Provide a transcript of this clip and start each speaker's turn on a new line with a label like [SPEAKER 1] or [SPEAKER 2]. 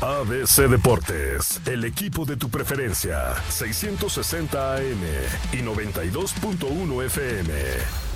[SPEAKER 1] ABC Deportes, el equipo de tu preferencia, 660 AM y 92.1 FM.